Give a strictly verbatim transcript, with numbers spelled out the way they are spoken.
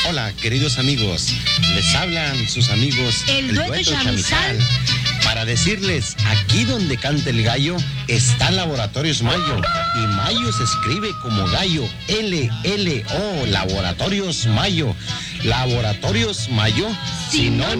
Hola, queridos amigos. Les hablan sus amigos El Dueto Chamizal. para decirles, aquí donde canta el gallo está Laboratorios Mayo. Y Mayo se escribe como gallo. L L O, Laboratorios Mayo. Laboratorios Mayo, sinónimo